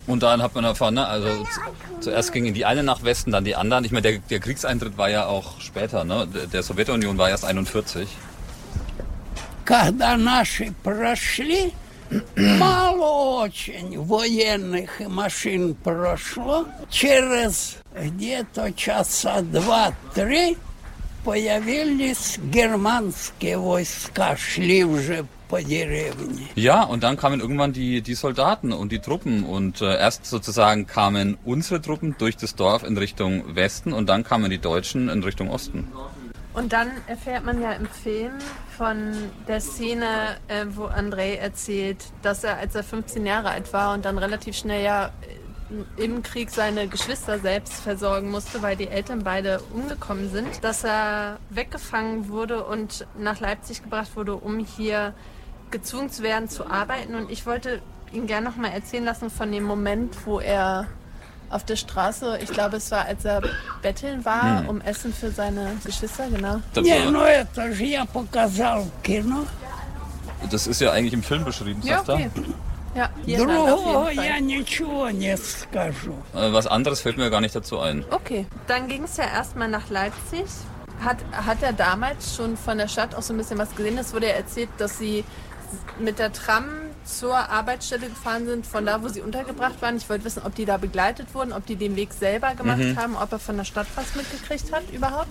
Und dann hat man erfahren, ne, also zuerst gingen die einen nach Westen, dann die anderen. Ich meine, der Kriegseintritt war ja auch später, ne? Der Sowjetunion war erst 41. Когда наши прошли, мало очень военных и машин прошло. Через где-то часа 2-3 появились германские войска, шли уже по деревне. Ja, und dann kamen irgendwann die Soldaten und die Truppen und erst sozusagen kamen unsere Truppen durch das Dorf in Richtung Westen und dann kamen die Deutschen in Richtung Osten. Und dann erfährt man ja im Film von der Szene, wo Andrei erzählt, dass er, als er 15 Jahre alt war und dann relativ schnell ja im Krieg seine Geschwister selbst versorgen musste, weil die Eltern beide umgekommen sind, dass er weggefangen wurde und nach Leipzig gebracht wurde, um hier gezwungen zu werden zu arbeiten. Und ich wollte ihn gerne noch mal erzählen lassen von dem Moment, wo er auf der Straße, ich glaube, es war, als er betteln war, um Essen für seine Geschwister, genau. Не, ну это же я показал в кино. Das ist ja eigentlich im Film beschrieben, Ja, sagt okay. Ja, hier Другого auf jeden я Fall. ничего не скажу. Was anderes fällt mir gar nicht dazu ein. Okay, dann ging es ja erstmal nach Leipzig. Hat er damals schon von der Stadt auch so ein bisschen was gesehen? Es wurde ja erzählt, dass sie mit der Tram zur Arbeitsstelle gefahren sind, von da, wo sie untergebracht waren. Ich wollte wissen, ob die da begleitet wurden, ob die den Weg selber gemacht haben, ob er von der Stadt was mitgekriegt hat überhaupt.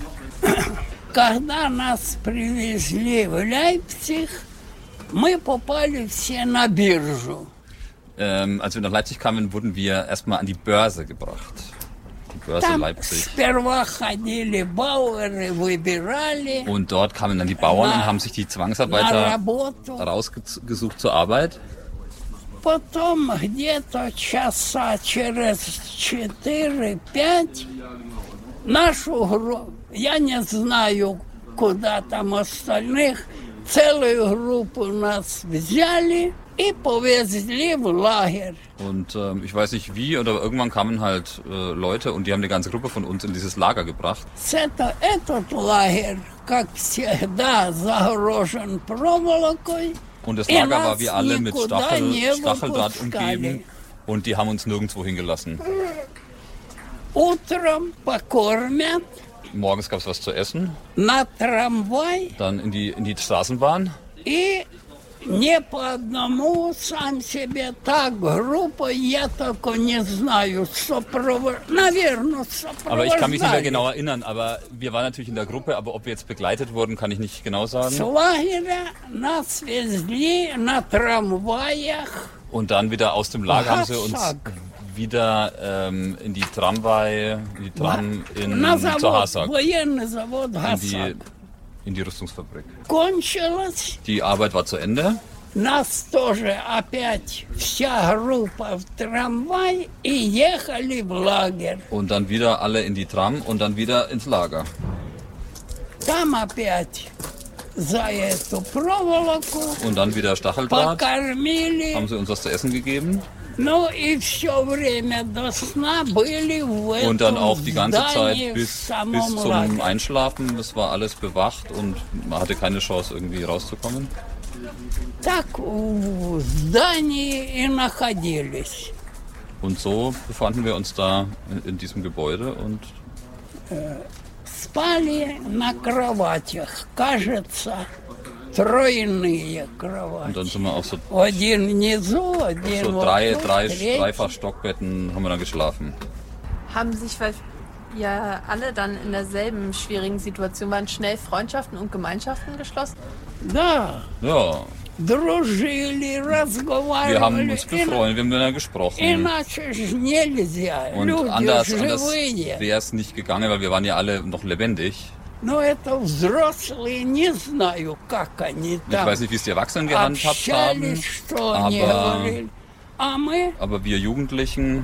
Когда нас привезли в Лейпциг, мы попали все на биржу. Als wir nach Leipzig kamen, wurden wir erstmal an die Börse gebracht. Die Börse Там Leipzig. сперва ходили бауэры, выбирали Und dort kamen dann die Bauern und haben sich die на Zwangsarbeiter работу. rausgesucht zur Arbeit. Потом где-то часа через 4-5 нашу группу, я не знаю, куда там остальных, целую группу нас взяли и повезли в лагерь. Und ich weiß nicht wie, oder irgendwann kamen halt Leute und die haben die ganze Gruppe von uns in dieses Lager gebracht. Этот лагерь, как всегда, загорожен проволокой. Und das Lager war нас wie alle mit никуда не Stacheldraht выпускали. umgeben und die haben uns nirgendwo hingelassen. Утром покормят, Morgens gab es was zu essen, на трамвай dann in die Straßenbahn. и не по одному сам себе так группа, я только не знаю, наверное, Aber ich kann mich nicht mehr сопровождали. genau erinnern, aber wir waren natürlich in der Gruppe, aber ob wir jetzt begleitet wurden, kann ich nicht genau С sagen. лагеря нас везли на трамваях. Und dann wieder aus dem Lager haben sie uns Hasag. wieder in die Tram На zur завод, Hasag, военный завод Хасак. in die Rüstungsfabrik. Кончилось, Die Arbeit war zu Ende. нас тоже опять вся группа в трамвай и ехали в лагерь. Und dann wieder alle in die Tram und dann wieder ins Lager. Там опять за эту проволоку Und dann wieder Stacheldraht. покормили. Haben sie uns was zu essen gegeben. Ну и все время до сна были в этом Und dann auch die ganze здании Zeit в bis самом zum лагере. Einschlafen. Das war alles bewacht und man hatte keine Chance, irgendwie rauszukommen. Так в здании и находились. Und so befanden wir uns da in diesem Gebäude und Спали на кроватях, кажется, тройные кровати. und dann sind wir auf so Один внизу, один so вот drei тут, третий. Dreifach-Stockbetten haben wir dann geschlafen. Haben sich, weil ja alle dann in derselben schwierigen Situation waren, schnell Freundschaften und Gemeinschaften geschlossen? Да, Ja, дружили, wir haben разговаривали. uns befreundet, wir haben miteinander gesprochen. Иначе же нельзя. Und Люди anders живые. wäre es nicht gegangen, weil wir waren ja alle noch lebendig. Но это взрослые, не знаю, как они Ich там weiß nicht, wie es die Erwachsenen gehandhabt haben, общались, что они aber, говорили. А мы, aber wir Jugendlichen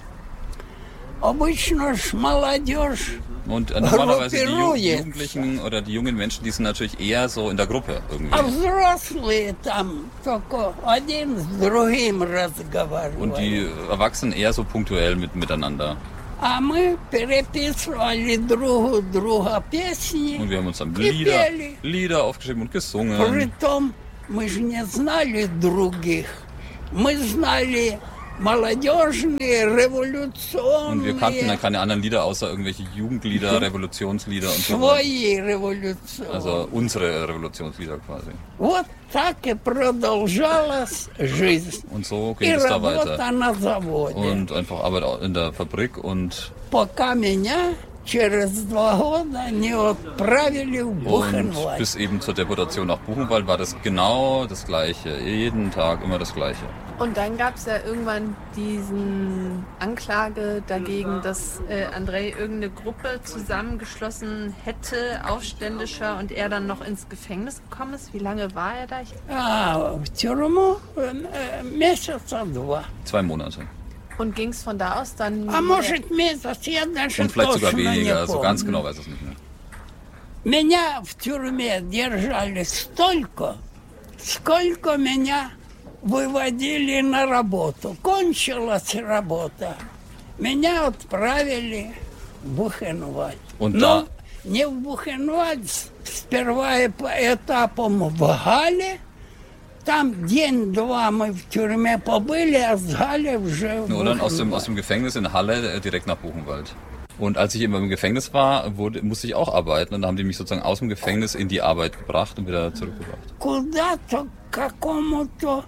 обычно ж молодежь, und normalerweise die Группируется. Jugendlichen oder die jungen Menschen, die sind natürlich eher so in der Gruppe irgendwie. а взрослые там только один с другим Und разговаривали. die Erwachsenen eher so punktuell miteinander. А мы переписывали друг у друга песни Und wir haben uns dann и пели. Lieder aufgeschrieben und gesungen. Притом мы же не знали других. Мы знали молодежные, революционные. Und wir kannten dann keine anderen Lieder außer irgendwelche Jugendlieder, Revolutionslieder und so. Свои революционные. Also unsere Revolutionslieder quasi. Вот так и продолжалась жизнь. Und so И ging es da работа weiter. на заводе. Und einfach Arbeit in der Fabrik und Пока меня через 2 года не отправили в Бухенвальд. bis eben zur Deportation nach Buchenwald war das genau das Gleiche. Jeden Tag immer das Gleiche. Und dann gab es ja irgendwann diesen Anklage dagegen, dass Andrei irgendeine Gruppe zusammengeschlossen hätte, Aufständischer, und er dann noch ins Gefängnis gekommen ist. Wie lange war er da? В тюрьму месяца 2. 2 Monate. Und ging es von da aus dann... А может месяц, я даже Und vielleicht sogar точно не weniger. Also ganz помню. genau weiß ich es nicht mehr. Меня в тюрьме держали столько, сколько меня выводили на работу. Кончилась работа. Меня отправили в Бухенвальд. Und Но da, не в Бухенвальд, сперва по этапам в Гале. Там день-два мы в тюрьме побыли, а с Галя уже в nur dann aus Бухенвальд. dem Gefängnis in Halle direkt nach Buchenwald. Und als ich immer im Gefängnis war, musste ich auch arbeiten. Und da haben die mich sozusagen aus dem Gefängnis in die Arbeit gebracht und wieder zurückgebracht. Куда-то к какому-то,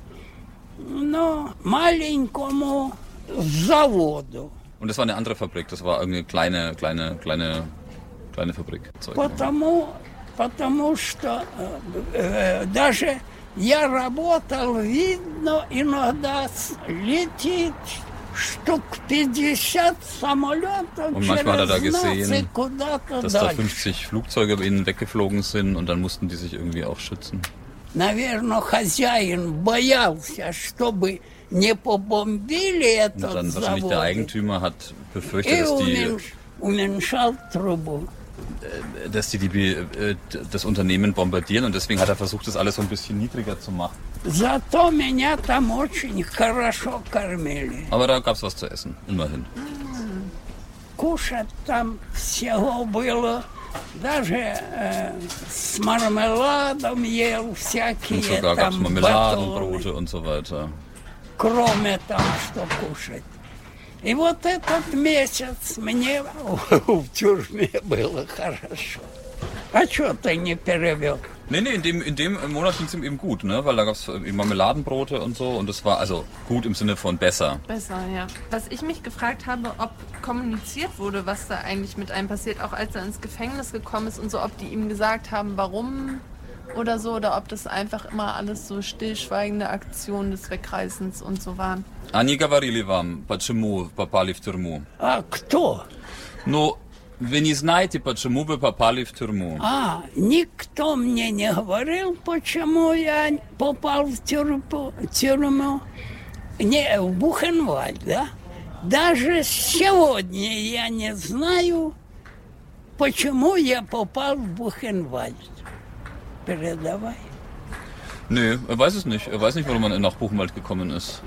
маленькому заводу. Und das war eine andere Fabrik. Das war irgendeine kleine Fabrik. Потому что даже я работал, видно, иногда летит штук 50 самолетов Und manchmal hat er da через нас и gesehen, куда-то dass da дальше. 50 Flugzeuge bei ihnen weggeflogen sind und dann mussten die sich irgendwie auch schützen. Наверное, хозяин боялся, чтобы не побомбили Und этот dann wahrscheinlich der завод. Eigentümer hat befürchtet, И уменьшал трубу. dass die das Unternehmen bombardieren und deswegen hat er versucht, das alles so ein bisschen niedriger zu machen. Зато меня там очень хорошо кормили. Aber da gab es was zu essen, immerhin. Кушать там всего было. Даже с мармеладом ел Und всякие sogar gab es там Marmeladen, батоны, Brote und so weiter. кроме там, что кушать. И вот этот месяц мне в тюрьме было хорошо. А что ты не перевел? Nee, in dem Monat ging es ihm eben gut, ne? Weil da gab es Marmeladenbrote und so und das war also gut im Sinne von besser. Besser, ja. Was ich mich gefragt habe, ob kommuniziert wurde, was da eigentlich mit einem passiert, auch als er ins Gefängnis gekommen ist und so, ob die ihm gesagt haben, warum oder so, oder ob das einfach immer alles so stillschweigende Aktionen des Wegreißens und so waren. Они говорили вам, почему попали в тюрьму? А кто? Ну, вы не знаете, почему вы попали в тюрьму? Никто мне не говорил, почему я попал в тюрьму. Не, в Бухенвальд, да? Даже сегодня я не знаю, почему я попал в Бухенвальд. Передавай. Nee, er weiß es nicht. Er weiß nicht, warum man nach Buchenwald gekommen ist.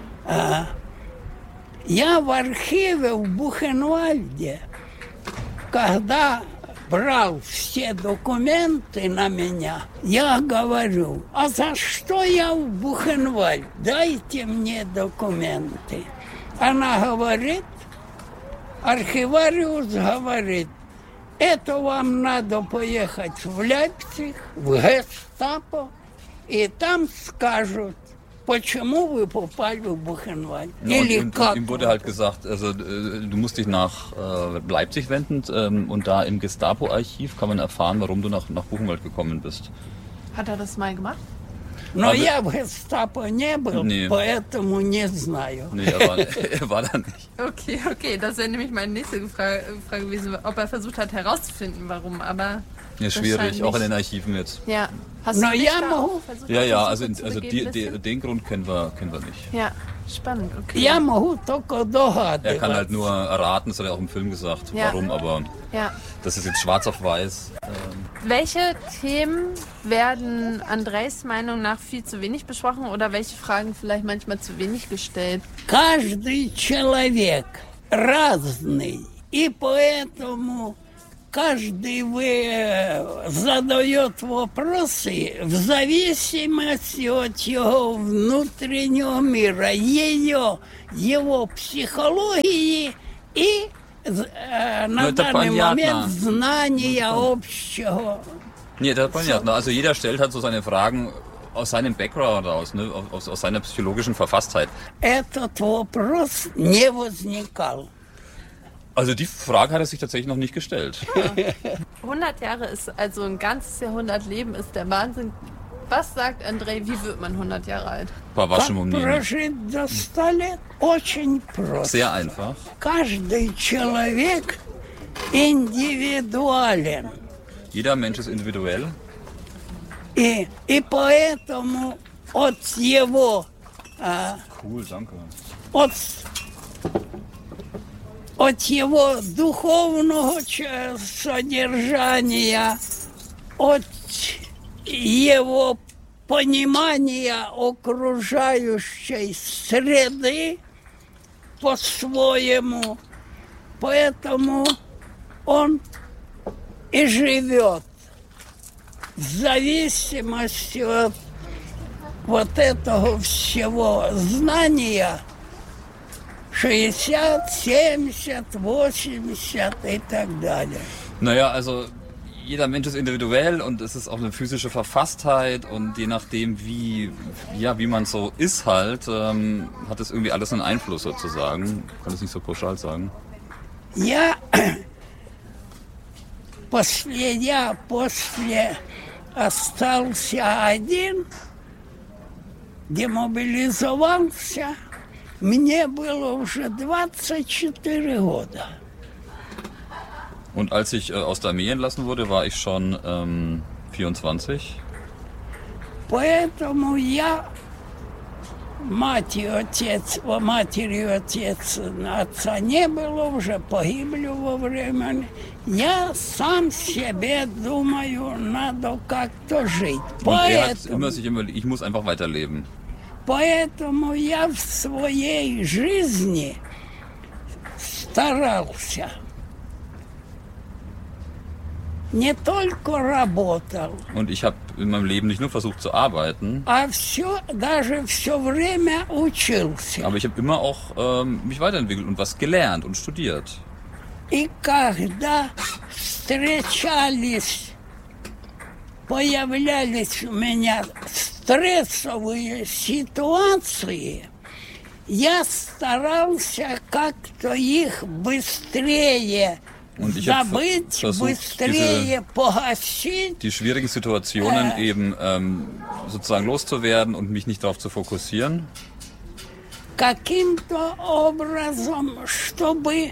Я в архиве в Бухенвальде, когда брал все документы на меня, я говорю, а за что я в Бухенвальд? Дайте мне документы. Она говорит, архивариус говорит, это вам надо поехать в Лейпциг, в Гестапо, и там скажут, почему вы попали в Бухенвальд. Ja, Или und как. ihm wurde halt gesagt, also du musst dich nach Leipzig wenden und da im Gestapo-Archiv kann man erfahren, warum du nach Buchenwald gekommen bist. Hat er das mal gemacht? Но Aber- я в Гестапо не был, Nee. поэтому не знаю. Nee, er war da nicht. Okay, das wäre nämlich meine nächste Frage gewesen, ob er versucht hat herauszufinden, warum, aber... Ja, das schwierig, scheint auch in nicht- den Archiven jetzt. Ja. Hast Na du dich ja, da Mo. auch versucht, Ja, auf ja, die also, Suche zu also begeben bisschen? den Grund kennen wir nicht. Ja, spannend, okay. Я могу только Er kann halt догадываться. nur erraten, das hat er auch im Film gesagt, Ja. warum, aber Ja. das ist jetzt schwarz auf weiß. Welche Themen werden Andreis Meinung nach viel zu wenig besprochen oder welche Fragen vielleicht manchmal zu wenig gestellt? Каждый человек разный, и поэтому каждый задает вопросы в зависимости от его внутреннего мира, его психологии и на данный момент знания общего. Nee, das ist понятно. Also jeder stellt halt so seine Fragen aus seinem Background aus, ne? aus seiner psychologischen Verfasstheit. Этот вопрос не возникал. Also die Frage hat er sich tatsächlich noch nicht gestellt. 100 Jahre ist also ein ganzes Jahrhundert Leben, ist der Wahnsinn. Was sagt Andrei, wie wird man 100 Jahre alt? По вашему Как мнению. прожить до 100 лет? Очень просто. Sehr einfach. Каждый человек индивидуален. Jeder Mensch ist individuell. И поэтому от его Cool, danke. от его духовного содержания, от его понимания окружающей среды по-своему. Поэтому он и живет в зависимости от вот этого всего знания 60, 70, 80 и так далее. Naja, also jeder Mensch ist individuell und es ist auch eine physische Verfasstheit und je nachdem wie man so ist halt, hat es irgendwie alles einen Einfluss sozusagen. Ich kann das nicht so pauschal sagen. Я после остался один, демобилизовался. Мне было уже 24 года. Und als ich aus der Armee entlassen wurde, war ich schon 24. Поэтому я, матери и отец отца не было, уже погибли во время. Я сам себе думаю, надо как-то жить. Und er hat immer sich immer, ich muss einfach weiterleben. Поэтому я в своей жизни старался. Не только работал, Und ich habe in meinem Leben nicht nur versucht zu arbeiten, даже все время учился. aber ich habe immer auch mich weiterentwickelt und was gelernt und studiert. И когда появлялись у меня стрессовые ситуации, я старался как-то их быстрее забыть, быстрее погасить. Die schwierigen Situationen eben sozusagen loszuwerden und mich nicht darauf zu fokussieren. Каким-то образом, чтобы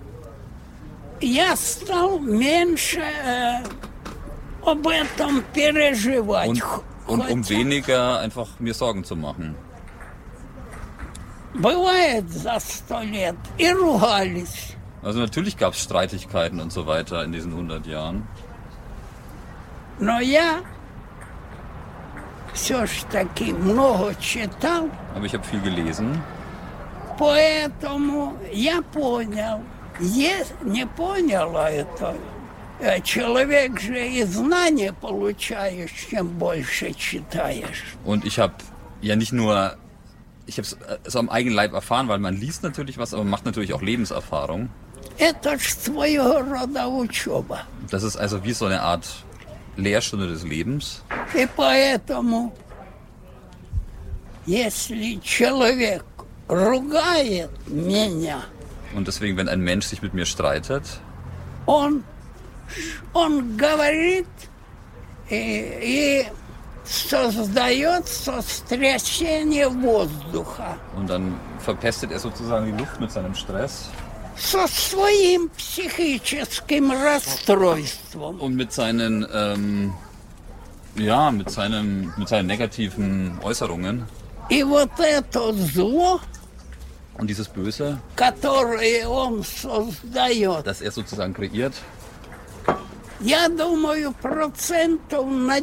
я стал меньше об этом переживать. Und um weniger einfach mir Sorgen zu machen. Бывает за 100 лет и ругались. Also natürlich gab es Streitigkeiten und so weiter in diesen 100 Jahren. Но я все ж таки много читал. Aber ich habe viel gelesen. Поэтому я понял, не понял это. Человек же и знания получаешь, чем больше читаешь. Und ich habe ja nicht nur, ich habe es am eigenen Leib erfahren, weil man liest natürlich was, aber man macht natürlich auch Lebenserfahrung. Это ж своего рода учеба. Das ist also wie so eine Art Lehrstunde des Lebens. И поэтому, если человек ругает меня, und deswegen, wenn ein Mensch sich mit mir streitet, он говорит и создает сотрясение воздуха. Und dann verpestet er sozusagen die Luft mit seinem Stress. Со своим психическим расстройством. Und mit seinen, mit seinen negativen Äußerungen. И вот это зло, und dieses Böse, которое он создает, das er sozusagen kreiert, я думаю, процентов на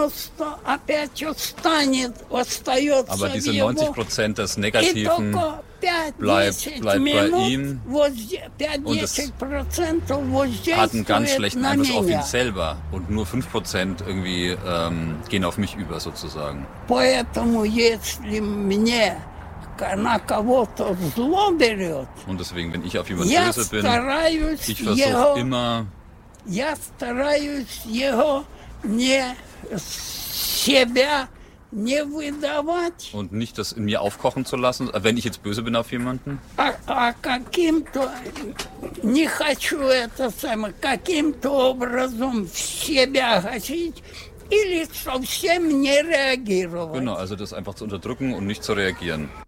90 опять остается aber diese в его. 90% des negativen bleibt bei ihm und es hat einen ganz schlechten Einfluss auf ihn selber und nur 5% irgendwie gehen auf mich über sozusagen. Поэтому, если мне на кого-то зло берет, Und deswegen, wenn ich auf jemanden я böse bin, стараюсь ich versuche immer, его себя не выдавать, und nicht das in mir aufkochen zu lassen, wenn ich jetzt böse bin auf jemanden. а каким-то не хочу каким-то образом в себя гасить или совсем не реагировать. Genau, also das einfach zu unterdrücken und nicht zu reagieren.